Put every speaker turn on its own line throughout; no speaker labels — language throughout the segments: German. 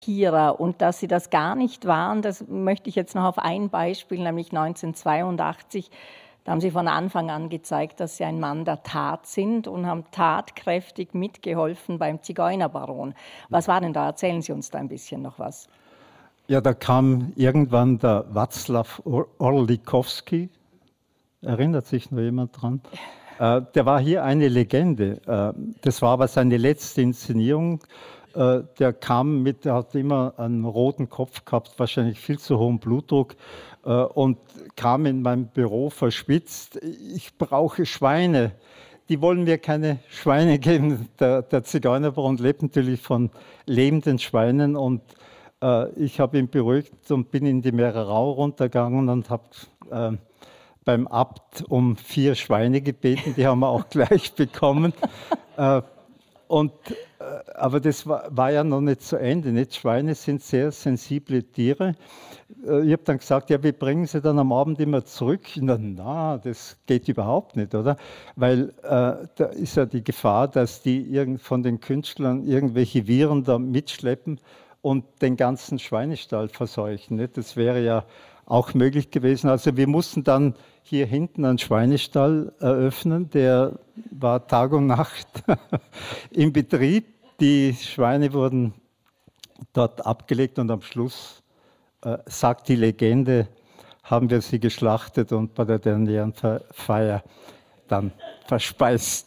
Und dass sie das gar nicht waren, das möchte ich jetzt noch auf ein Beispiel, nämlich 1982. Da haben sie von Anfang an gezeigt, dass sie ein Mann der Tat sind und haben tatkräftig mitgeholfen beim Zigeunerbaron. Was war denn da? Erzählen Sie uns da ein bisschen noch was.
Ja, da kam irgendwann der Václav Orlikowski, erinnert sich noch jemand dran? Der war hier eine Legende. Das war aber seine letzte Inszenierung. Der hat immer einen roten Kopf gehabt, wahrscheinlich viel zu hohen Blutdruck und kam in mein Büro verschwitzt. Ich brauche Schweine. Die wollen mir keine Schweine geben. Der Zigeunerbaron lebt natürlich von lebenden Schweinen und ich habe ihn beruhigt und bin in die Mererau runtergegangen und habe beim Abt um 4 Schweine gebeten. Die haben wir auch gleich bekommen. Aber das war ja noch nicht zu Ende. Nicht? Schweine sind sehr sensible Tiere. Ich habe dann gesagt, ja, wir bringen sie dann am Abend immer zurück. Na, das geht überhaupt nicht, oder? Weil da ist ja die Gefahr, dass die von den Künstlern irgendwelche Viren da mitschleppen und den ganzen Schweinestall verseuchen. Nicht? Das wäre ja auch möglich gewesen. Also wir mussten dann hier hinten einen Schweinestall eröffnen, der war Tag und Nacht im Betrieb. Die Schweine wurden dort abgelegt und am Schluss, sagt die Legende, haben wir sie geschlachtet und bei der Dernierenfeier dann verspeist.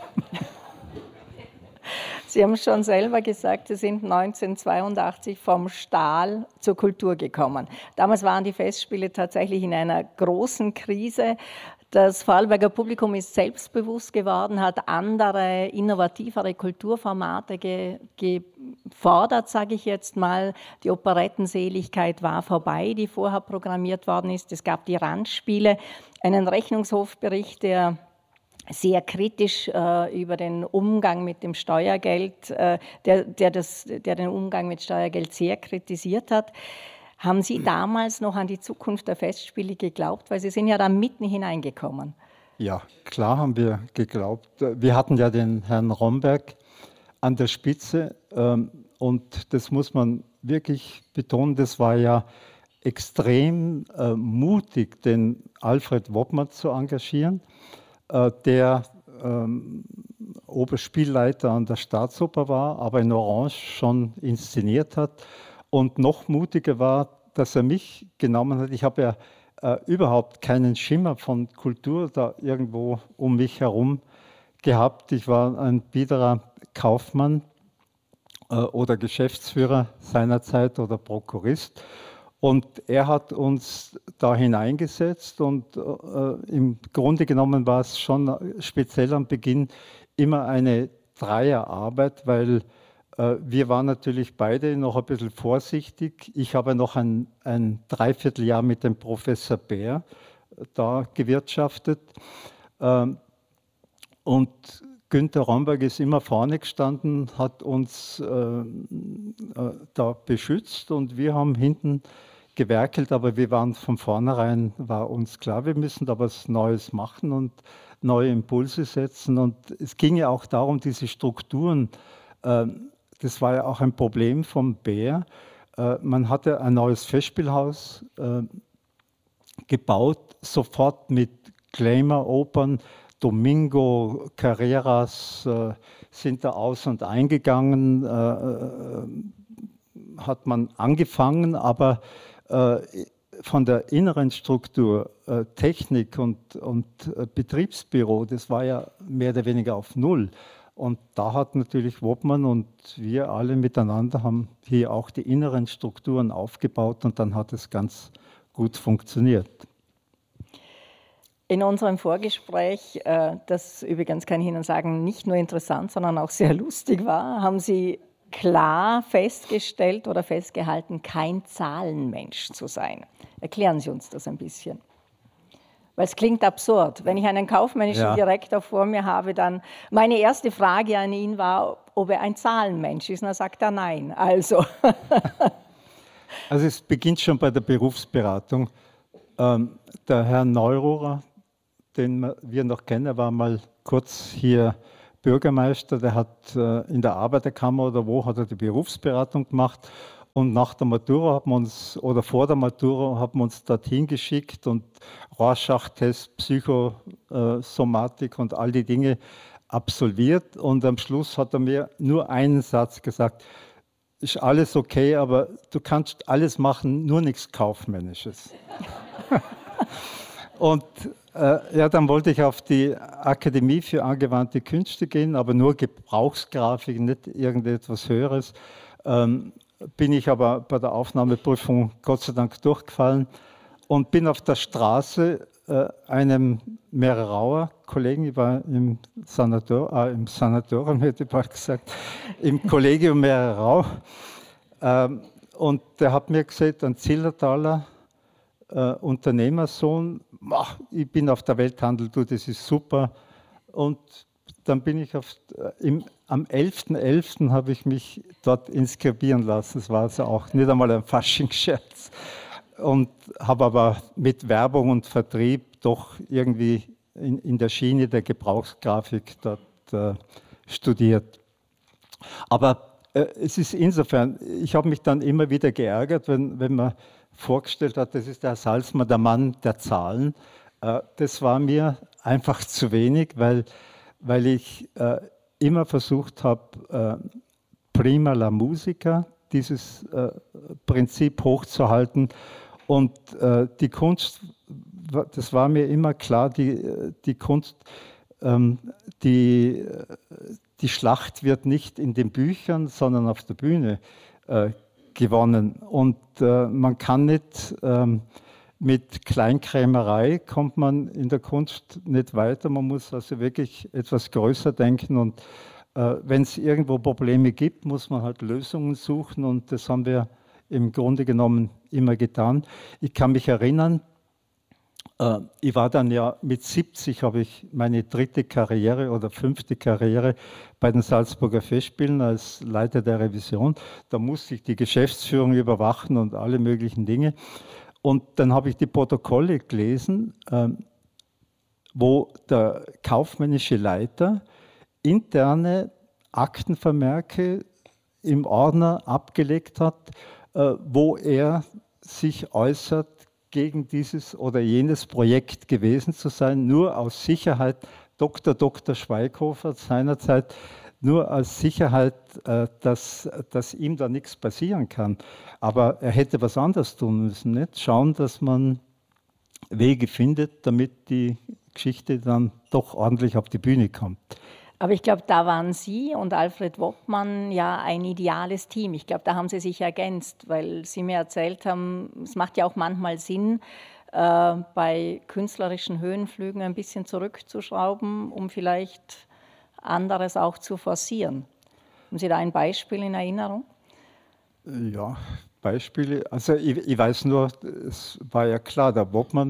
Sie haben schon selber gesagt, Sie sind 1982 vom Stahl zur Kultur gekommen. Damals waren die Festspiele tatsächlich in einer großen Krise. Das Vorarlberger Publikum ist selbstbewusst geworden, hat andere, innovativere Kulturformate gefordert, sage ich jetzt mal. Die Operettenseligkeit war vorbei, die vorher programmiert worden ist. Es gab die Randspiele, einen Rechnungshofbericht, der sehr kritisch über den Umgang mit dem Steuergeld, der den Umgang mit Steuergeld sehr kritisiert hat. Haben Sie damals noch an die Zukunft der Festspiele geglaubt? Weil Sie sind ja da mitten hineingekommen.
Ja, klar haben wir geglaubt. Wir hatten ja den Herrn Romberg an der Spitze und das muss man wirklich betonen, das war ja extrem mutig, den Alfred Woppmann zu engagieren, der Oberspielleiter an der Staatsoper war, aber in Orange schon inszeniert hat. Und noch mutiger war, dass er mich genommen hat. Ich habe ja überhaupt keinen Schimmer von Kultur da irgendwo um mich herum gehabt. Ich war ein biederer Kaufmann oder Geschäftsführer seinerzeit oder Prokurist. Und er hat uns da hineingesetzt und im Grunde genommen war es schon speziell am Beginn immer eine Dreierarbeit, weil wir waren natürlich beide noch ein bisschen vorsichtig. Ich habe noch ein Dreivierteljahr mit dem Professor Bär da gewirtschaftet. Und Günter Romberg ist immer vorne gestanden, hat uns da beschützt und wir haben hinten gewerkelt, aber wir waren von vornherein, war uns klar, wir müssen da was Neues machen und neue Impulse setzen. Und es ging ja auch darum, diese Strukturen, das war ja auch ein Problem vom Bär. Man hatte ein neues Festspielhaus gebaut, sofort mit Glamour-Opern. Domingo, Carreras sind da aus- und eingegangen, hat man angefangen, aber von der inneren Struktur, Technik und Betriebsbüro, das war ja mehr oder weniger auf Null. Und da hat natürlich Woppmann und wir alle miteinander haben hier auch die inneren Strukturen aufgebaut und dann hat es ganz gut funktioniert.
In unserem Vorgespräch, das übrigens, kann ich Ihnen sagen, nicht nur interessant, sondern auch sehr lustig war, haben Sie klar festgestellt oder festgehalten, kein Zahlenmensch zu sein. Erklären Sie uns das ein bisschen. Weil es klingt absurd. Wenn ich einen kaufmännischen Direktor vor mir habe, dann meine erste Frage an ihn war, ob er ein Zahlenmensch ist. Und dann sagt er nein. Also
es beginnt schon bei der Berufsberatung. Der Herr Neururer, den wir noch kennen, er war mal kurz hier Bürgermeister, der hat in der Arbeiterkammer oder wo hat er die Berufsberatung gemacht Und nach der Matura haben wir uns, oder vor der Matura haben wir uns dorthin geschickt und Rorschach-Test, Psychosomatik und all die Dinge absolviert. Und am Schluss hat er mir nur einen Satz gesagt: Ist alles okay, aber du kannst alles machen, nur nichts Kaufmännisches. Und ja, dann wollte ich auf die Akademie für angewandte Künste gehen, aber nur Gebrauchsgrafik, nicht irgendetwas Höheres. Bin ich aber bei der Aufnahmeprüfung Gott sei Dank durchgefallen und bin auf der Straße einem Mehrerauer Kollegen, ich war im Sanatorium, hätte ich bald gesagt, im Kollegium Mehrerau, und der hat mir gesagt, ein Zillertaler Unternehmersohn, ich bin auf der Welthandel, du, das ist super. Und dann bin ich am 11.11. habe ich mich dort inskribieren lassen. Das war also auch nicht einmal ein Faschingsscherz. Und habe aber mit Werbung und Vertrieb doch irgendwie in der Schiene der Gebrauchsgrafik dort studiert. Aber es ist insofern, ich habe mich dann immer wieder geärgert, wenn man vorgestellt hat, das ist der Herr Salzmann, der Mann der Zahlen. Das war mir einfach zu wenig, weil ich immer versucht habe, prima la musica, dieses Prinzip hochzuhalten. Und die Kunst, das war mir immer klar, die Kunst, die Schlacht wird nicht in den Büchern, sondern auf der Bühne gewonnen. Und man kann nicht, mit Kleinkrämerei kommt man in der Kunst nicht weiter. Man muss also wirklich etwas größer denken. Und wenn es irgendwo Probleme gibt, muss man halt Lösungen suchen. Und das haben wir im Grunde genommen immer getan. Ich kann mich erinnern, ich war dann ja mit 70, habe ich meine dritte Karriere oder fünfte Karriere bei den Salzburger Festspielen als Leiter der Revision. Da musste ich die Geschäftsführung überwachen und alle möglichen Dinge. Und dann habe ich die Protokolle gelesen, wo der kaufmännische Leiter interne Aktenvermerke im Ordner abgelegt hat, wo er sich äußert, gegen dieses oder jenes Projekt gewesen zu sein, nur aus Sicherheit, Dr. Schweighofer seinerzeit, nur als Sicherheit, dass ihm da nichts passieren kann. Aber er hätte was anderes tun müssen, nicht? Schauen, dass man Wege findet, damit die Geschichte dann doch ordentlich auf die Bühne kommt.
Aber ich glaube, da waren Sie und Alfred Woppmann ja ein ideales Team. Ich glaube, da haben Sie sich ergänzt, weil Sie mir erzählt haben, es macht ja auch manchmal Sinn, bei künstlerischen Höhenflügen ein bisschen zurückzuschrauben, um vielleicht anderes auch zu forcieren. Haben Sie da ein Beispiel in Erinnerung?
Ja, Beispiele. Also ich weiß nur, es war ja klar, der Woppmann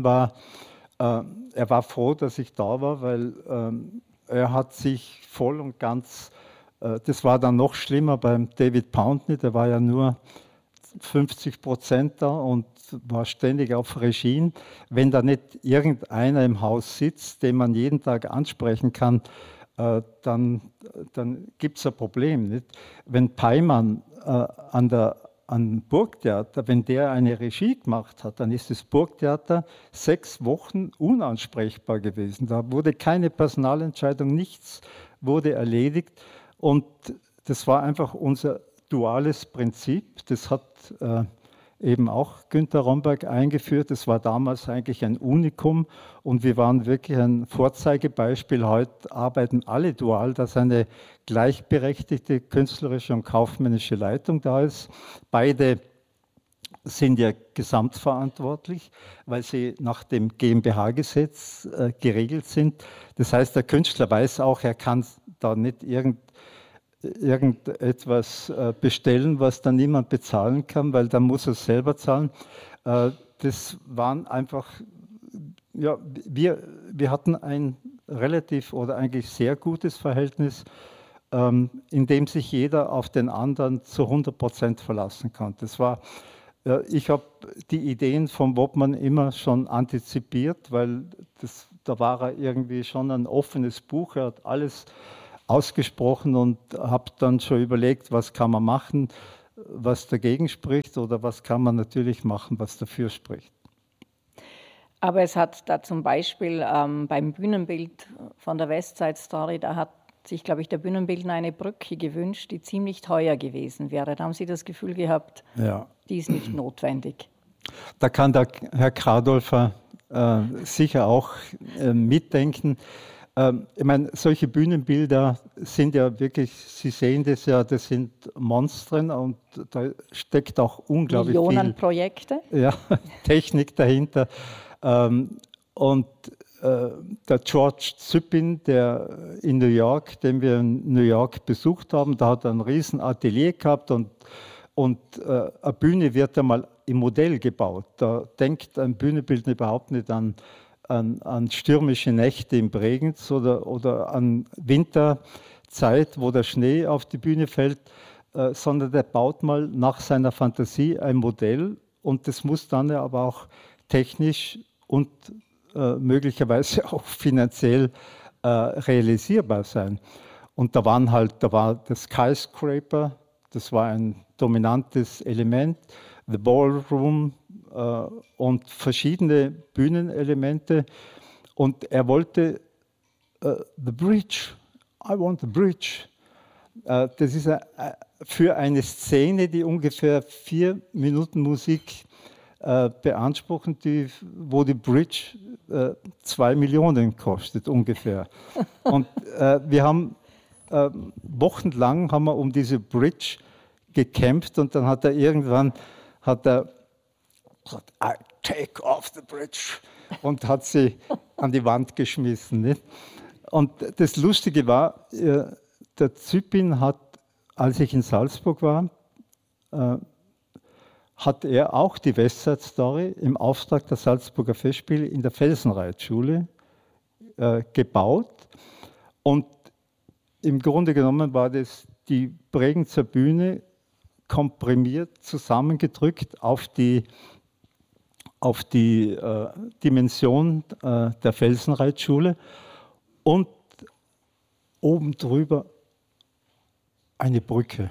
er war froh, dass ich da war, weil er hat sich voll und ganz, das war dann noch schlimmer beim David Pountney, der war ja nur 50% da und war ständig auf Regien. Wenn da nicht irgendeiner im Haus sitzt, den man jeden Tag ansprechen kann, dann gibt es ein Problem. Nicht? Wenn Peimann am Burgtheater, wenn der eine Regie gemacht hat, dann ist das Burgtheater 6 Wochen unansprechbar gewesen. Da wurde keine Personalentscheidung, nichts wurde erledigt. Und das war einfach unser duales Prinzip. Das hat eben auch Günter Romberg eingeführt. Das war damals eigentlich ein Unikum und wir waren wirklich ein Vorzeigebeispiel. Heute arbeiten alle dual, dass eine gleichberechtigte künstlerische und kaufmännische Leitung da ist. Beide sind ja gesamtverantwortlich, weil sie nach dem GmbH-Gesetz geregelt sind. Das heißt, der Künstler weiß auch, er kann da nicht irgendetwas bestellen, was dann niemand bezahlen kann, weil dann muss er es selber zahlen. Das waren einfach, ja, wir hatten ein relativ oder eigentlich sehr gutes Verhältnis, in dem sich jeder auf den anderen zu 100% verlassen konnte. Ich habe die Ideen von Woppmann immer schon antizipiert, weil da war er irgendwie schon ein offenes Buch, er hat alles ausgesprochen und habe dann schon überlegt, was kann man machen. was dagegen spricht oder was kann man natürlich machen, was dafür spricht.
Aber es hat da zum Beispiel beim Bühnenbild von der West Side Story, da hat sich, glaube ich, der Bühnenbildner eine Brücke gewünscht, die ziemlich teuer gewesen wäre. Da haben Sie das Gefühl gehabt,
ja,
die ist nicht notwendig.
Da kann der Herr Kradolfer sicher auch mitdenken. Ich meine, solche Bühnenbilder sind ja wirklich, Sie sehen das ja, das sind Monstren und da steckt auch unglaublich
Millionenprojekte.
viel Technik dahinter. Und der George Zypin, der in New York, den wir in New York besucht haben, da hat er ein riesen Atelier gehabt und eine Bühne wird einmal im Modell gebaut. Da denkt ein Bühnenbildner überhaupt nicht an stürmische Nächte in Bregenz oder an Winterzeit, wo der Schnee auf die Bühne fällt, sondern der baut mal nach seiner Fantasie ein Modell und das muss dann ja aber auch technisch und möglicherweise auch finanziell realisierbar sein. Und da war der Skyscraper, das war ein dominantes Element, The Ballroom und verschiedene Bühnenelemente. Und er wollte The Bridge, I want the Bridge. Das ist für eine Szene, die ungefähr 4 Minuten Musik beanspruchen, wo die Bridge 2 Millionen kostet ungefähr. Und wir haben wochenlang haben wir um diese Bridge gekämpft und dann hat er irgendwann gesagt, I take off the bridge und hat sie an die Wand geschmissen. Nicht? Und das Lustige war, der Zypin hat, als ich in Salzburg war, hat er auch die West Side Story im Auftrag der Salzburger Festspiele in der Felsenreitschule gebaut. Und im Grunde genommen war das die Bregenzer Bühne komprimiert, zusammengedrückt auf die Dimension der Felsenreitschule und oben drüber eine Brücke.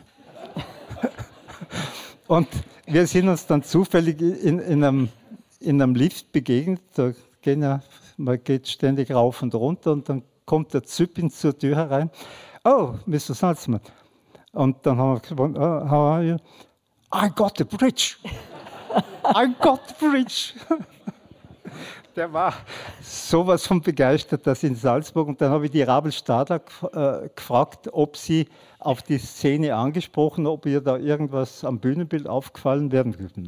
Und wir sind uns dann zufällig in einem Lift begegnet. Man geht ständig rauf und runter und dann kommt der Zypin zur Tür herein. Oh, Mr. Salzman. Und dann haben wir gesagt, how are you? I got the bridge. I got the bridge. Der war sowas von begeistert, dass in Salzburg, und dann habe ich die Rabel Stadler gefragt, ob sie auf die Szene angesprochen, ob ihr da irgendwas am Bühnenbild aufgefallen wäre.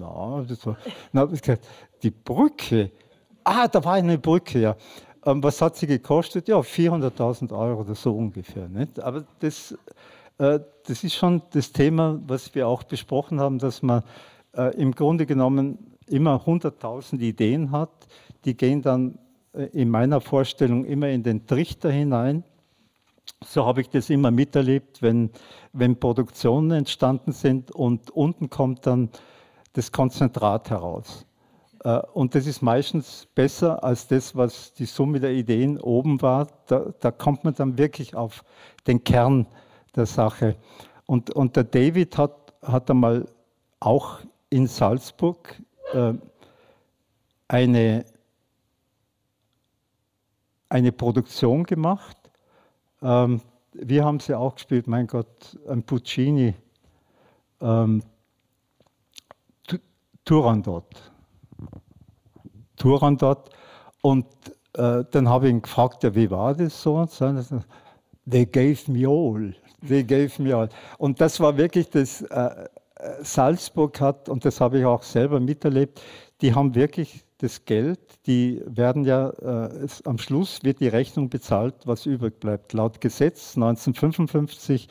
Die Brücke, da war eine Brücke, ja. Was hat sie gekostet? Ja, 400.000 € oder so ungefähr. Nicht? Aber das ist schon das Thema, was wir auch besprochen haben, dass man im Grunde genommen immer 100.000 Ideen hat. Die gehen dann in meiner Vorstellung immer in den Trichter hinein. So habe ich das immer miterlebt, wenn Produktionen entstanden sind und unten kommt dann das Konzentrat heraus. Und das ist meistens besser als das, was die Summe der Ideen oben war. Da kommt man dann wirklich auf den Kern der Sache. Und der David hat einmal auch in Salzburg eine Produktion gemacht. Wir haben sie auch gespielt, mein Gott, ein Puccini, Turandot. Und dann habe ich ihn gefragt, ja, wie war das so? Und so, they gave me all. They gave me all. Und das war wirklich das, Salzburg hat, und das habe ich auch selber miterlebt, die haben wirklich das Geld, die werden ja, am Schluss wird die Rechnung bezahlt, was übrig bleibt. Laut Gesetz 1955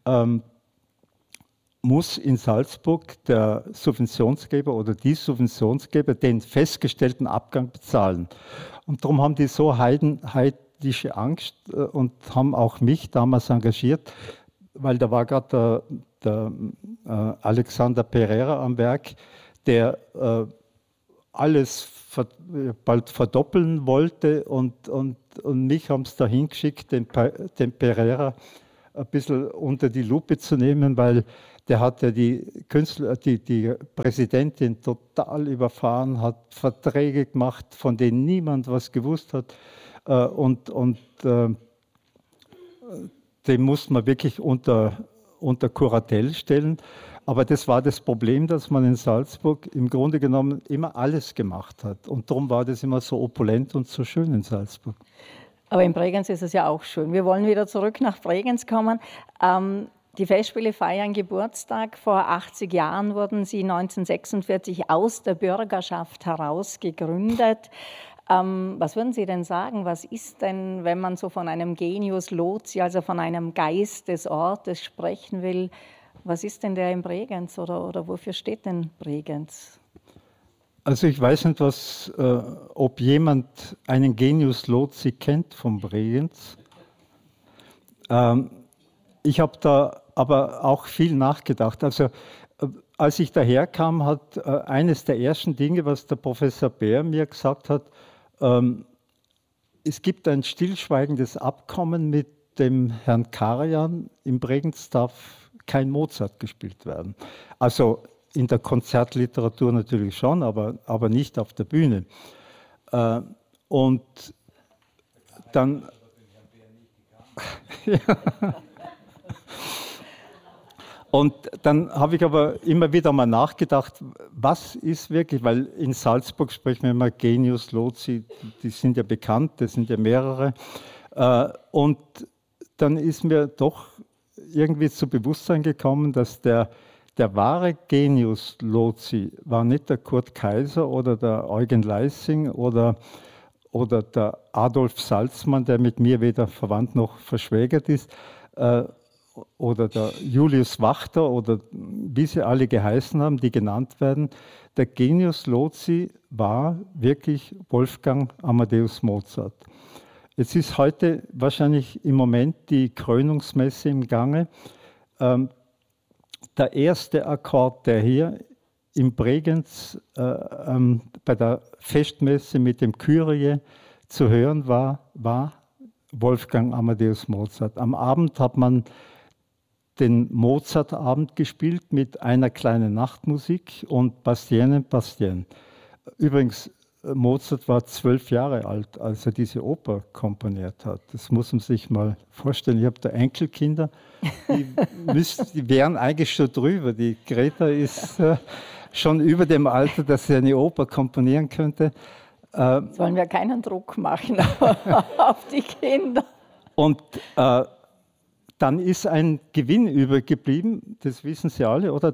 muss in Salzburg der Subventionsgeber oder die Subventionsgeber den festgestellten Abgang bezahlen. Und darum haben die so heidnische Angst und haben auch mich damals engagiert, weil da war gerade der Alexander Pereira am Werk, der alles bald verdoppeln wollte und mich haben es dahin geschickt, den Pereira ein bisschen unter die Lupe zu nehmen, weil Der hat ja die die Präsidentin total überfahren, hat Verträge gemacht, von denen niemand was gewusst hat. Den musste man wirklich unter Kuratel stellen. Aber das war das Problem, dass man in Salzburg im Grunde genommen immer alles gemacht hat. Und darum war das immer so opulent und so schön in Salzburg.
Aber in Bregenz ist es ja auch schön. Wir wollen wieder zurück nach Bregenz kommen. Die Festspiele feiern Geburtstag. Vor 80 Jahren wurden sie 1946 aus der Bürgerschaft heraus gegründet. Was würden Sie denn sagen? Was ist denn, wenn man so von einem Genius loci, also von einem Geist des Ortes sprechen will, was ist denn der in Bregenz oder wofür steht denn Bregenz?
Also ich weiß nicht, ob jemand einen Genius loci kennt von Bregenz. Ich habe da aber auch viel nachgedacht. Also als ich daherkam, hat eines der ersten Dinge, was der Professor Bär mir gesagt hat, es gibt ein stillschweigendes Abkommen mit dem Herrn Karajan. In Bregenz darf kein Mozart gespielt werden. Also in der Konzertliteratur natürlich schon, aber nicht auf der Bühne. Und dann... Und dann habe ich aber immer wieder mal nachgedacht, was ist wirklich, weil in Salzburg sprechen wir immer Genius loci, die sind ja bekannt, das sind ja mehrere. Und dann ist mir doch irgendwie zu Bewusstsein gekommen, dass der wahre Genius loci war nicht der Kurt Kaiser oder der Eugen Leising oder der Adolf Salzmann, der mit mir weder verwandt noch verschwägert ist, oder der Julius Wachter oder wie sie alle geheißen haben, die genannt werden. Der Genius loci war wirklich Wolfgang Amadeus Mozart. Jetzt ist heute wahrscheinlich im Moment die Krönungsmesse im Gange. Der erste Akkord, der hier in Bregenz bei der Festmesse mit dem Kyrie zu hören war Wolfgang Amadeus Mozart. Am Abend hat man den Mozartabend gespielt mit einer kleinen Nachtmusik und Bastien. Übrigens, Mozart war 12 Jahre alt, als er diese Oper komponiert hat. Das muss man sich mal vorstellen. Ich habe da Enkelkinder, die wären eigentlich schon drüber. Die Greta ist schon über dem Alter, dass sie eine Oper komponieren könnte.
Sollen wir keinen Druck machen auf die Kinder?
Und dann ist ein Gewinn übergeblieben, das wissen Sie alle, oder?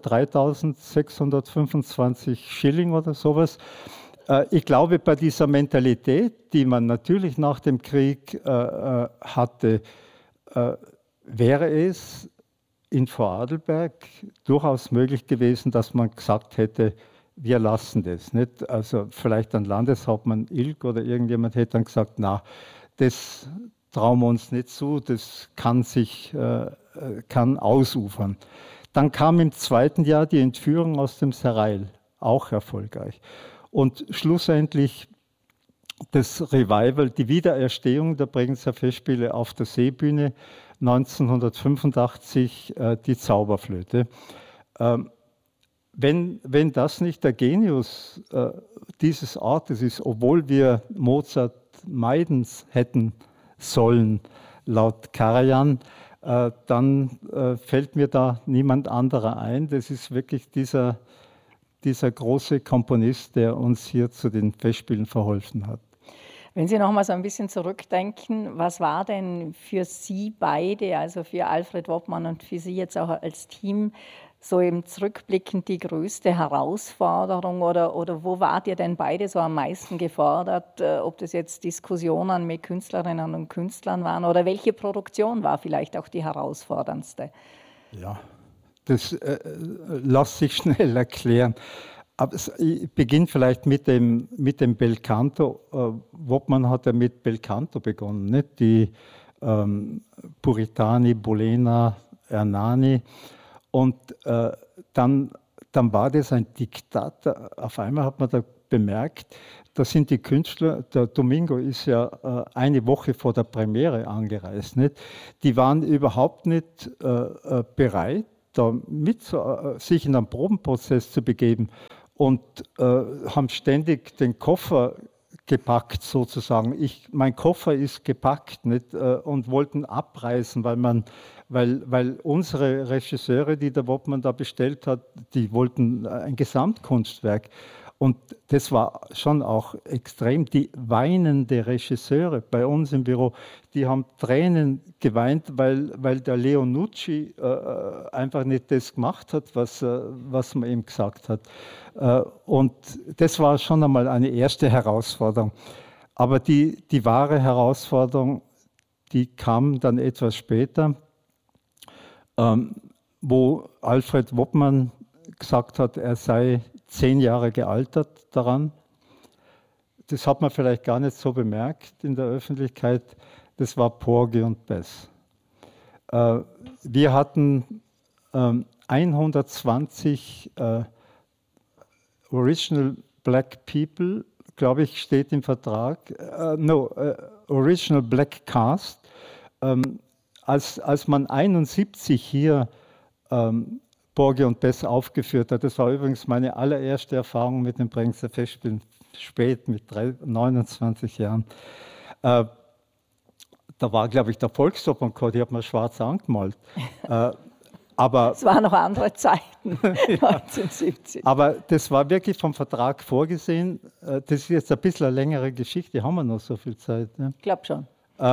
3.625 Schilling oder sowas. Ich glaube, bei dieser Mentalität, die man natürlich nach dem Krieg hatte, wäre es in Vorarlberg durchaus möglich gewesen, dass man gesagt hätte, wir lassen das. Nicht? Also vielleicht ein Landeshauptmann Ilg oder irgendjemand hätte dann gesagt, na, das trauen wir uns nicht zu, das kann ausufern. Dann kam im zweiten Jahr die Entführung aus dem Serail, auch erfolgreich. Und schlussendlich das Revival, die Wiedererstehung der Bregenzer Festspiele auf der Seebühne 1985, die Zauberflöte. Wenn das nicht der Genius dieses Ortes ist, obwohl wir Mozart meiden hätten sollen, laut Karajan, dann fällt mir da niemand anderer ein. Das ist wirklich dieser große Komponist, der uns hier zu den Festspielen verholfen hat.
Wenn Sie noch mal so ein bisschen zurückdenken, was war denn für Sie beide, also für Alfred Woppmann und für Sie jetzt auch als Team, so im Zurückblickend die größte Herausforderung oder wo wart ihr denn beide so am meisten gefordert, ob das jetzt Diskussionen mit Künstlerinnen und Künstlern waren oder welche Produktion war vielleicht auch die herausforderndste?
Ja, das lässt sich schnell erklären. Aber ich beginne vielleicht mit dem Belcanto. Woppmann hat ja mit Belcanto begonnen, nicht? Die Puritani, Bolena, Ernani. Und dann war das ein Diktat. Auf einmal hat man da bemerkt, da sind die Künstler, der Domingo ist ja eine Woche vor der Premiere angereist, nicht? Die waren überhaupt nicht bereit, da sich in einen Probenprozess zu begeben und haben ständig den Koffer gepackt sozusagen. Mein Koffer ist gepackt nicht, und wollten abreißen, weil unsere Regisseure, die der Woptmann da bestellt hat, die wollten ein Gesamtkunstwerk. Und das war schon auch extrem. Die weinende Regisseure bei uns im Büro, die haben Tränen geweint, weil der Leo Nucci einfach nicht das gemacht hat, was man ihm gesagt hat. Und das war schon einmal eine erste Herausforderung. Aber die wahre Herausforderung, die kam dann etwas später, wo Alfred Woptmann gesagt hat, er sei 10 Jahre gealtert daran. Das hat man vielleicht gar nicht so bemerkt in der Öffentlichkeit. Das war Porgy und Bess. Wir hatten 120 Original Black People, glaube ich, steht im Vertrag. Original Black Cast. Als man 71 hier Porgy und Bess aufgeführt hat. Das war übrigens meine allererste Erfahrung mit den Bregenzer Festspielen, spät mit 29 Jahren. Da war, glaube ich, der Volksopernchor, die hat man schwarz angemalt. Aber
es waren noch andere Zeiten, 1970.
Aber das war wirklich vom Vertrag vorgesehen. Das ist jetzt ein bisschen eine längere Geschichte, haben wir noch so viel Zeit? Ne?
Ich glaube schon.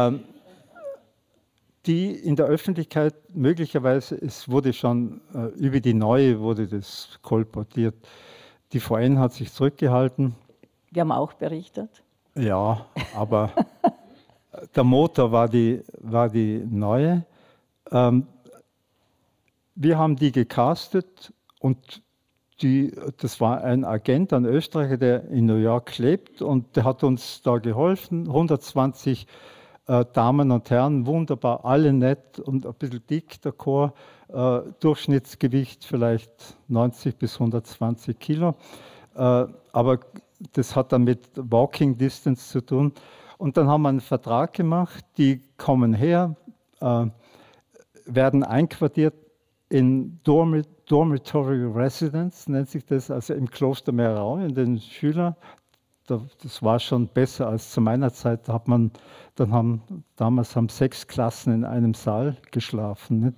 Die in der Öffentlichkeit möglicherweise, es wurde schon über die Neue wurde das kolportiert. Die VN hat sich zurückgehalten.
Wir haben auch berichtet.
Ja, aber der Motor war die Neue. Wir haben die gecastet und das war ein Agent, ein Österreicher, der in New York lebt und der hat uns da geholfen. 120 Damen und Herren, wunderbar, alle nett und ein bisschen dick, der Chor. Durchschnittsgewicht vielleicht 90 bis 120 Kilo. Aber das hat dann mit Walking Distance zu tun. Und dann haben wir einen Vertrag gemacht, die kommen her, werden einquartiert in Dormitory Residence, nennt sich das, also im Kloster Meerau, in den Schülern. Das war schon besser als zu meiner Zeit. Damals haben 6 Klassen in einem Saal geschlafen.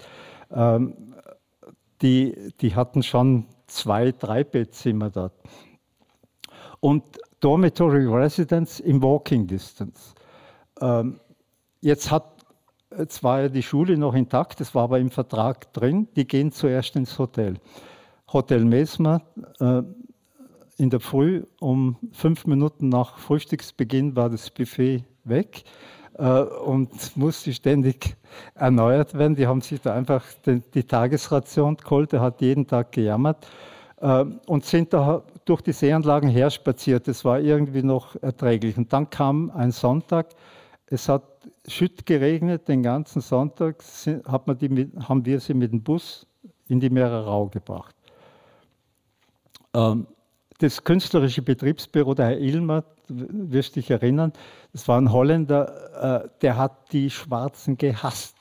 Die hatten schon 2, 3 Bettzimmer dort. Und Dormitory Residence im Walking Distance. Jetzt war ja die Schule noch intakt, das war aber im Vertrag drin. Die gehen zuerst ins Hotel. Hotel Mesmer. In der Früh um 5 Minuten nach Frühstücksbeginn war das Buffet weg und musste ständig erneuert werden. Die haben sich da einfach die Tagesration geholt, der hat jeden Tag gejammert und sind da durch die Seeanlagen herspaziert. Das war irgendwie noch erträglich. Und dann kam ein Sonntag, es hat schütt geregnet, den ganzen Sonntag haben wir sie mit dem Bus in die Meererau gebracht. Das künstlerische Betriebsbüro, der Herr Ilmer, wirst dich erinnern, das war ein Holländer, der hat die Schwarzen gehasst.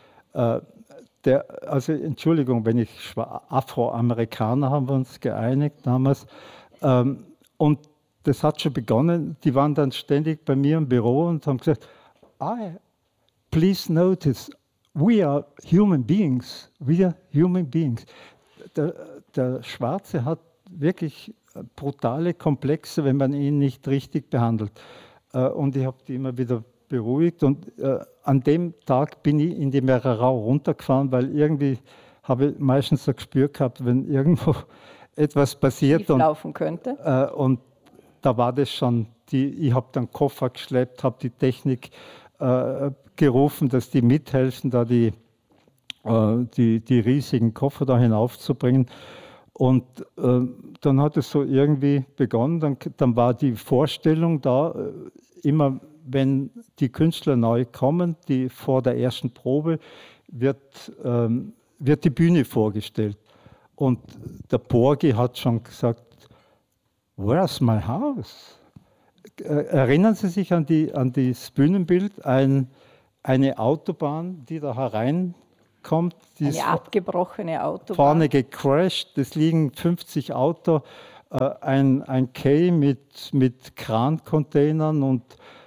Also Entschuldigung, wenn Afroamerikaner haben wir uns geeinigt damals. Und das hat schon begonnen, die waren dann ständig bei mir im Büro und haben gesagt, please notice, we are human beings. We are human beings. Der Schwarze hat wirklich brutale Komplexe, wenn man ihn nicht richtig behandelt. Und ich habe die immer wieder beruhigt. Und an dem Tag bin ich in die Meererau runtergefahren, weil irgendwie habe ich meistens ein Gespür gehabt, wenn irgendwo etwas passiert.
Laufen könnte.
Und da war das schon, ich habe dann Koffer geschleppt, habe die Technik gerufen, dass die mithelfen, da die riesigen Koffer da hinaufzubringen. Und dann hat es so irgendwie begonnen, dann war die Vorstellung da, immer wenn die Künstler neu kommen, vor der ersten Probe, wird die Bühne vorgestellt. Und der Porgy hat schon gesagt, where's my house? Erinnern Sie sich an das Bühnenbild, eine Autobahn, die da kommt. Die
eine abgebrochene Autobahn.
Vorne gecrashed, es liegen 50 Autos, ein Quai mit Krancontainern und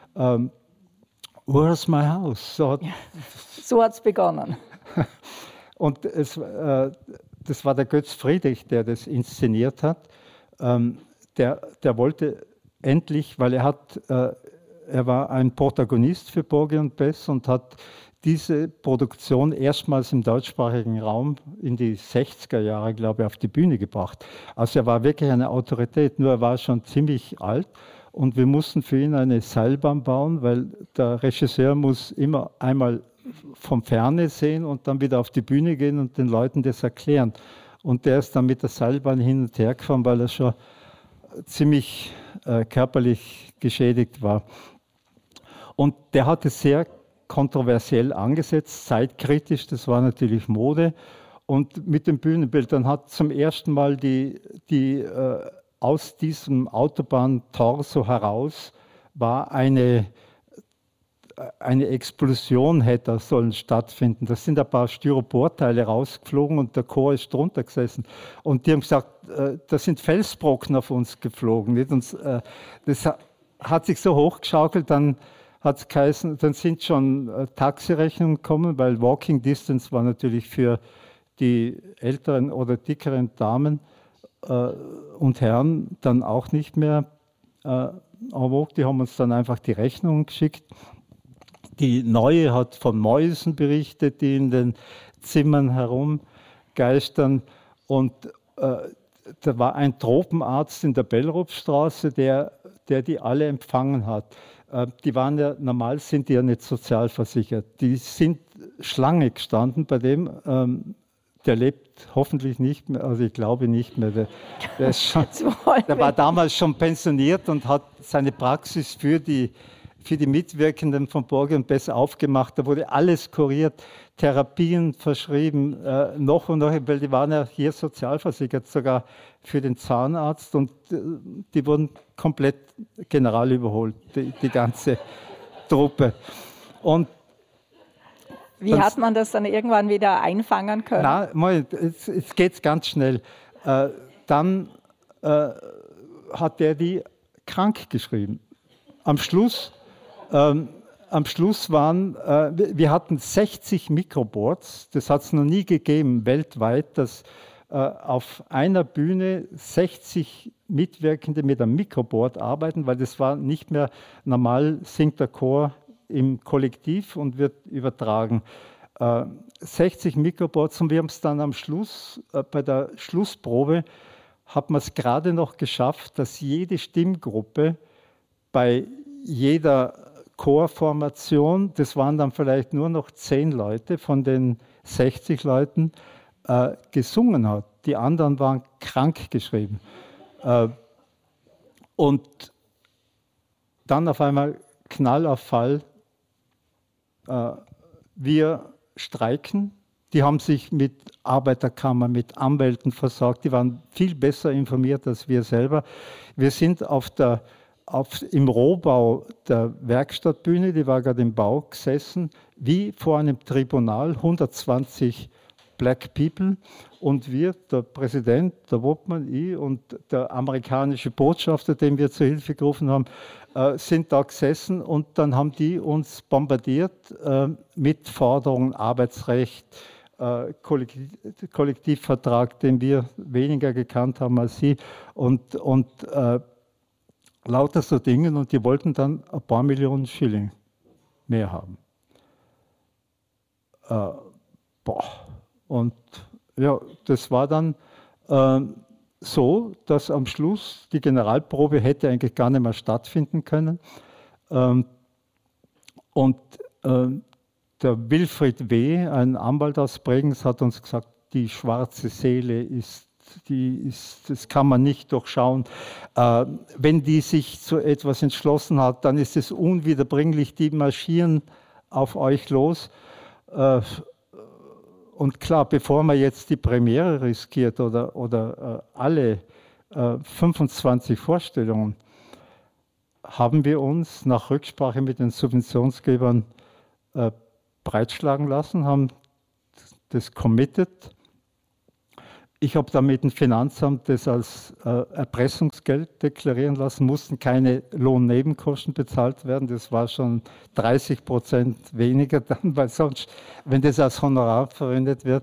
Where's my house?
So hat es begonnen.
Und das war der Götz Friedrich, der das inszeniert hat. Der wollte endlich, weil er war ein Protagonist für Porgy und Bess und hat diese Produktion erstmals im deutschsprachigen Raum in die 60er Jahre, glaube ich, auf die Bühne gebracht. Also er war wirklich eine Autorität, nur er war schon ziemlich alt und wir mussten für ihn eine Seilbahn bauen, weil der Regisseur muss immer einmal vom Ferne sehen und dann wieder auf die Bühne gehen und den Leuten das erklären. Und der ist dann mit der Seilbahn hin und her gefahren, weil er schon ziemlich körperlich geschädigt war. Und der hat es sehr kontroversiell angesetzt, zeitkritisch, das war natürlich Mode. Und mit den Bühnenbildern hat zum ersten Mal aus diesem Autobahntorso heraus war eine Explosion hätte sollen stattfinden. Da sind ein paar Styroporteile rausgeflogen und der Chor ist drunter gesessen. Und die haben gesagt, da sind Felsbrocken auf uns geflogen. Nicht? Und das hat sich so hochgeschaukelt, dann hat es geheißen, dann sind schon Taxirechnungen gekommen, weil Walking Distance war natürlich für die älteren oder dickeren Damen und Herren dann auch nicht mehr en vogue. Die haben uns dann einfach die Rechnungen geschickt. Die Neue hat von Mäusen berichtet, die in den Zimmern herumgeistern. Und da war ein Tropenarzt in der Bellrupstraße, der die alle empfangen hat. Die waren ja, normal sind die ja nicht sozialversichert. Die sind Schlange gestanden bei dem, der lebt hoffentlich nicht mehr, also ich glaube nicht mehr. Der war damals schon pensioniert und hat seine Praxis für die Mitwirkenden von Porgy und Bess aufgemacht. Da wurde alles kuriert, Therapien verschrieben, noch und noch, weil die waren ja hier sozialversichert, sogar für den Zahnarzt und die wurden komplett general überholt, die ganze Truppe. Und
wie hat man das dann irgendwann wieder einfangen können?
Nein, jetzt geht es ganz schnell. Dann hat der die krank geschrieben. Am Schluss waren, wir hatten 60 Microboards, das hat es noch nie gegeben weltweit, dass auf einer Bühne 60 Mitwirkende mit einem Microboard arbeiten, weil das war nicht mehr normal, singt der Chor im Kollektiv und wird übertragen. 60 Microboards und wir haben es dann am Schluss, bei der Schlussprobe, hat man es gerade noch geschafft, dass jede Stimmgruppe bei jeder Chorformation, das waren dann vielleicht nur noch 10 Leute von den 60 Leuten, gesungen hat. Die anderen waren krank geschrieben. Und dann auf einmal Knall auf Fall, wir streiken. Die haben sich mit Arbeiterkammer, mit Anwälten versorgt. Die waren viel besser informiert als wir selber. Wir sind im Rohbau der Werkstattbühne, die war gerade im Bau gesessen, wie vor einem Tribunal, 120 Black People und wir, der Präsident, der Wobmann, ich und der amerikanische Botschafter, den wir zur Hilfe gerufen haben, sind da gesessen und dann haben die uns bombardiert mit Forderungen, Arbeitsrecht, Kollektivvertrag, den wir weniger gekannt haben als sie und lauter so Dinge und die wollten dann ein paar Millionen Schilling mehr haben. Und ja, das war dann so, dass am Schluss die Generalprobe hätte eigentlich gar nicht mehr stattfinden können. Und der Wilfried W., ein Anwalt aus Bregenz, hat uns gesagt, die schwarze Seele das kann man nicht durchschauen. Wenn die sich zu etwas entschlossen hat, dann ist es unwiederbringlich, die marschieren auf euch los. Und klar, bevor man jetzt die Premiere riskiert oder alle 25 Vorstellungen, haben wir uns nach Rücksprache mit den Subventionsgebern breitschlagen lassen, haben das committed. Ich habe dann mit dem Finanzamt das als Erpressungsgeld deklarieren lassen, mussten keine Lohnnebenkosten bezahlt werden. Das war schon 30% weniger dann, weil sonst, wenn das als Honorar verwendet wird.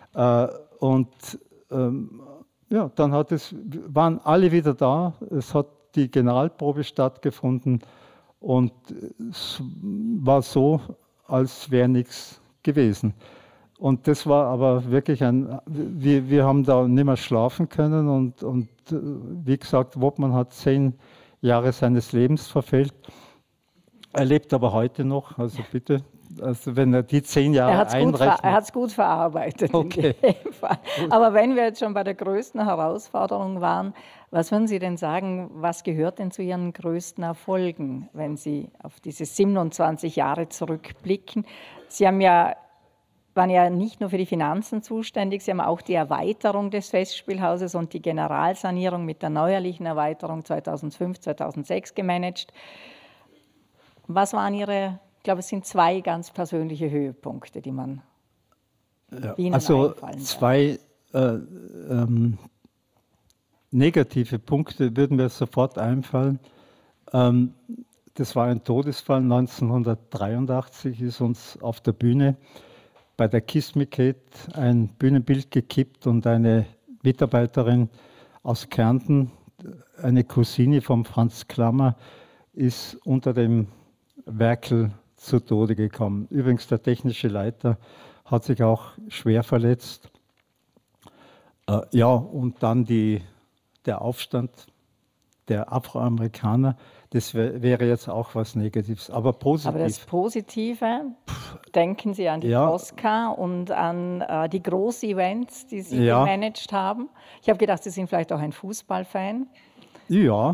Ja, dann waren alle wieder da. Es hat die Generalprobe stattgefunden und es war so, als wäre nichts gewesen. Und das war aber wirklich wir haben da nicht mehr schlafen können und wie gesagt, Wopman hat 10 Jahre seines Lebens verfehlt. Er lebt aber heute noch, also bitte, also wenn er die 10 Jahre einrechnet.
Er hat es gut verarbeitet.
Okay.
In dem Fall. Aber wenn wir jetzt schon bei der größten Herausforderung waren, was würden Sie denn sagen, was gehört denn zu Ihren größten Erfolgen, wenn Sie auf diese 27 Jahre zurückblicken? Sie waren ja nicht nur für die Finanzen zuständig, Sie haben auch die Erweiterung des Festspielhauses und die Generalsanierung mit der neuerlichen Erweiterung 2005, 2006 gemanagt. Was waren Ihre, ich glaube, es sind 2 ganz persönliche Höhepunkte, die Ihnen einfallen?
2 negative Punkte würden mir sofort einfallen. Das war ein Todesfall. 1983 ist uns auf der Bühne bei der Kiss Me Kate ein Bühnenbild gekippt und eine Mitarbeiterin aus Kärnten, eine Cousine von Franz Klammer, ist unter dem Werkel zu Tode gekommen. Übrigens, der technische Leiter hat sich auch schwer verletzt. Ja, und dann der Aufstand der Afroamerikaner, das wäre jetzt auch was Negatives, aber positiv.
Aber das Positive, denken Sie an die Tosca und an die Groß-Events, die Sie gemanagt haben. Ich habe gedacht, Sie sind vielleicht auch ein Fußballfan.
Ja,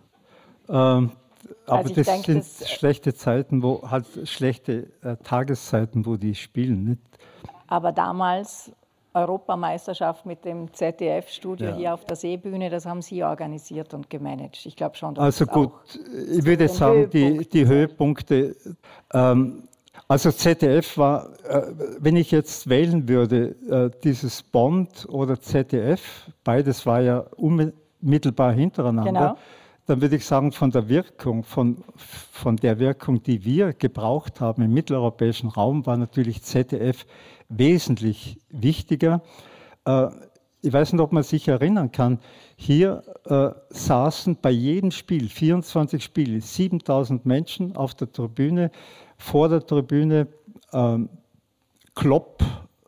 aber das sind schlechte Zeiten, schlechte Tageszeiten, wo die spielen. Nicht?
Aber damals Europameisterschaft mit dem ZDF-Studio hier auf der Seebühne, das haben Sie organisiert und gemanagt. Ich glaube schon, dass
also gut, ich würde sagen, die Höhepunkte. Also ZDF war, wenn ich jetzt wählen würde, dieses Bond oder ZDF, beides war ja unmittelbar hintereinander. Genau. Dann würde ich sagen, von der Wirkung, von der Wirkung, die wir gebraucht haben im mitteleuropäischen Raum, war natürlich ZDF wesentlich wichtiger. Ich weiß nicht, ob man sich erinnern kann, hier saßen bei jedem Spiel, 24 Spiele, 7000 Menschen auf der Tribüne, vor der Tribüne Klopp,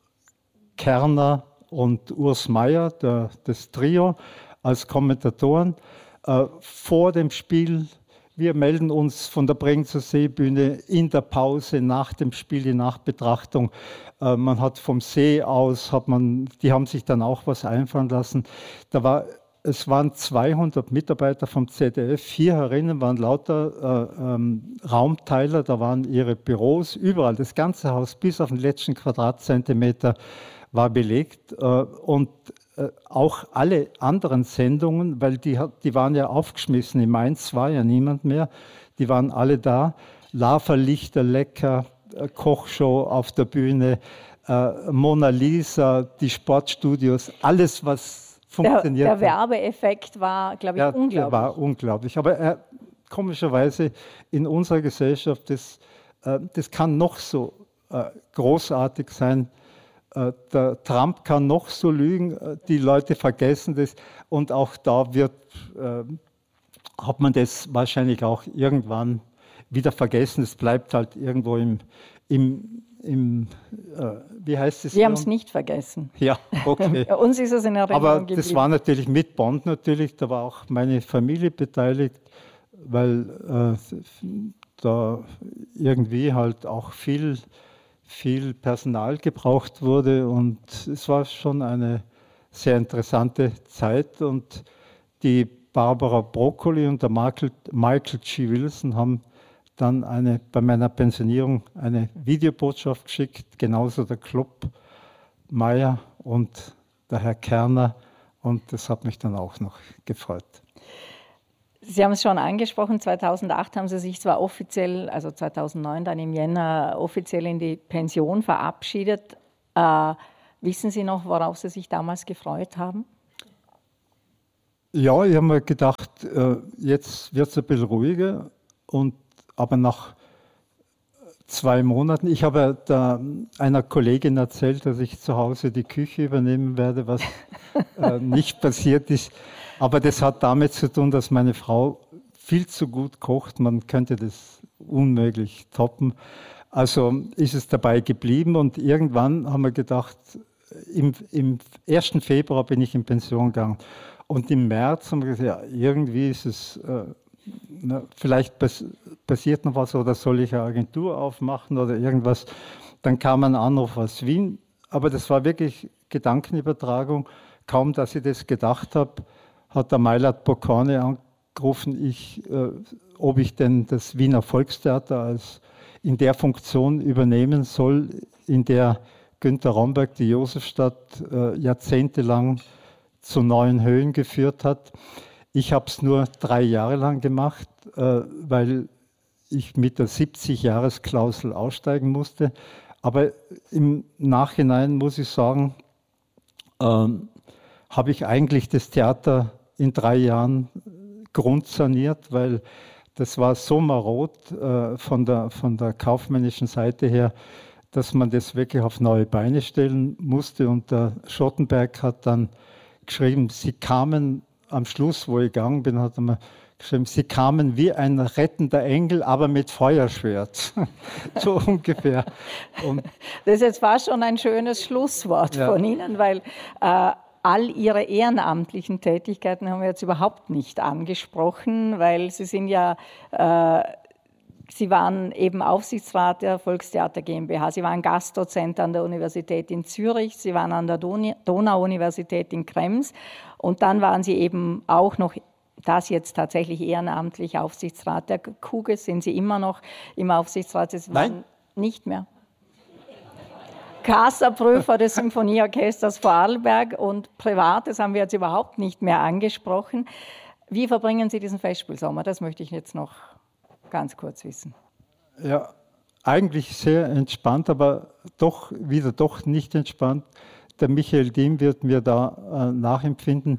Kerner und Urs Meier, das Trio als Kommentatoren. Vor dem Spiel, wir melden uns von der Bregenzer Seebühne in der Pause, nach dem Spiel, die Nachbetrachtung. Man hat vom See aus, die haben sich dann auch was einfallen lassen. Es waren 200 Mitarbeiter vom ZDF, 4 herinnen waren lauter Raumteiler, da waren ihre Büros, überall, das ganze Haus bis auf den letzten Quadratzentimeter war belegt. Und auch alle anderen Sendungen, weil die waren ja aufgeschmissen. In Mainz war ja niemand mehr. Die waren alle da. Lava Lichter, Lecker, Kochshow auf der Bühne, Mona Lisa, die Sportstudios, alles, was funktioniert.
Der Werbeeffekt war, glaube ich, unglaublich.
Der war unglaublich. Aber komischerweise in unserer Gesellschaft, das kann noch so großartig sein. Der Trump kann noch so lügen, die Leute vergessen das und auch da hat man das wahrscheinlich auch irgendwann wieder vergessen. Es bleibt halt irgendwo wie heißt es?
Wir haben es nicht vergessen.
Ja, okay.
Uns ist es in Erinnerung
Aber
geblieben.
Das war natürlich mit Bond natürlich, da war auch meine Familie beteiligt, weil da irgendwie halt auch viel Personal gebraucht wurde und es war schon eine sehr interessante Zeit und die Barbara Broccoli und der Michael G. Wilson haben dann bei meiner Pensionierung eine Videobotschaft geschickt, genauso der Klopp, Meier und der Herr Kerner und das hat mich dann auch noch gefreut.
Sie haben es schon angesprochen, 2008 haben Sie sich zwar offiziell, also 2009 dann im Jänner offiziell in die Pension verabschiedet, Wissen Sie noch, worauf Sie sich damals gefreut haben?
Ja, ich habe mir gedacht, jetzt wird es ein bisschen ruhiger, aber nach 2 Monaten, ich habe da einer Kollegin erzählt, dass ich zu Hause die Küche übernehmen werde, was nicht passiert ist. Aber das hat damit zu tun, dass meine Frau viel zu gut kocht. Man könnte das unmöglich toppen. Also ist es dabei geblieben und irgendwann haben wir gedacht, im 1. Februar bin ich in Pension gegangen. Und im März haben wir gesagt, ja, irgendwie ist es, vielleicht passiert noch was oder soll ich eine Agentur aufmachen oder irgendwas. Dann kam ein Anruf aus Wien, aber das war wirklich Gedankenübertragung. Kaum, dass ich das gedacht habe, hat der Mailat Bocane angerufen, ob ich denn das Wiener Volkstheater in der Funktion übernehmen soll, in der Günter Romberg die Josefstadt jahrzehntelang zu neuen Höhen geführt hat. Ich habe es nur 3 Jahre lang gemacht, weil ich mit der 70-Jahres-Klausel aussteigen musste. Aber im Nachhinein muss ich sagen, habe ich eigentlich das Theater in 3 Jahren grundsaniert, weil das war so marod von der kaufmännischen Seite her, dass man das wirklich auf neue Beine stellen musste. Und der Schottenberg hat dann geschrieben, sie kamen am Schluss, wo ich gegangen bin, hat er mir geschrieben, sie kamen wie ein rettender Engel, aber mit Feuerschwert. So ungefähr. Und
das ist jetzt fast schon ein schönes Schlusswort von Ihnen, weil all Ihre ehrenamtlichen Tätigkeiten haben wir jetzt überhaupt nicht angesprochen, weil Sie sind ja Sie waren eben Aufsichtsrat der Volkstheater GmbH. Sie waren Gastdozent an der Universität in Zürich. Sie waren an der Donau-Universität in Krems. Und dann waren Sie eben auch noch, das jetzt tatsächlich ehrenamtlich, Aufsichtsrat der KUGE. Sind Sie immer noch im Aufsichtsrat? Sie waren nicht mehr. Kassaprüfer des Symphonieorchesters Vorarlberg und Privates haben wir jetzt überhaupt nicht mehr angesprochen. Wie verbringen Sie diesen Festspielsommer? Das möchte ich jetzt noch ganz kurz wissen.
Ja, eigentlich sehr entspannt, aber doch nicht entspannt. Der Michael Diem wird mir da nachempfinden.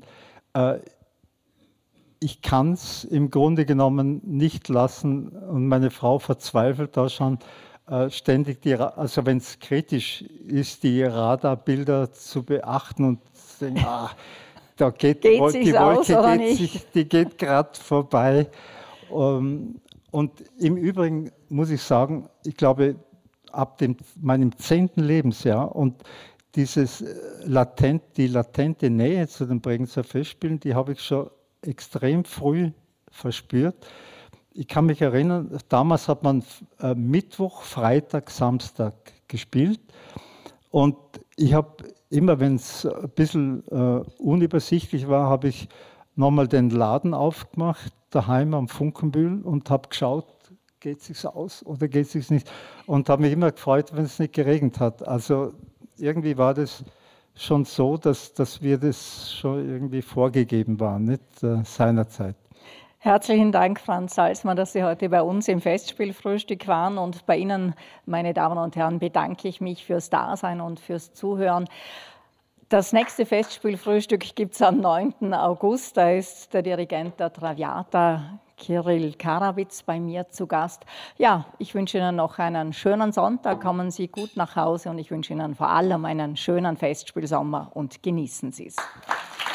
Ich kann es im Grunde genommen nicht lassen und meine Frau verzweifelt da schon ständig, also wenn es kritisch ist, die Radarbilder zu beachten und zu denken, da geht die Wolke die geht gerade vorbei. Und im Übrigen muss ich sagen, ich glaube, ab meinem 10. Lebensjahr und die latente Nähe zu den Bregenzer Festspielen, die habe ich schon extrem früh verspürt. Ich kann mich erinnern, damals hat man Mittwoch, Freitag, Samstag gespielt und ich habe immer, wenn es ein bisschen unübersichtlich war, habe ich nochmal den Laden aufgemacht, daheim am Funkenbühl und habe geschaut, geht es sich aus oder geht es sich nicht. Und habe mich immer gefreut, wenn es nicht geregnet hat. Also irgendwie war das schon so, dass wir das schon irgendwie vorgegeben waren, nicht seinerzeit.
Herzlichen Dank, Franz Salzmann, dass Sie heute bei uns im Festspielfrühstück waren. Und bei Ihnen, meine Damen und Herren, bedanke ich mich fürs Dasein und fürs Zuhören. Das nächste Festspielfrühstück gibt es am 9. August. Da ist der Dirigent der Traviata, Kirill Karabitz, bei mir zu Gast. Ja, ich wünsche Ihnen noch einen schönen Sonntag. Kommen Sie gut nach Hause und ich wünsche Ihnen vor allem einen schönen Festspielsommer und genießen Sie es.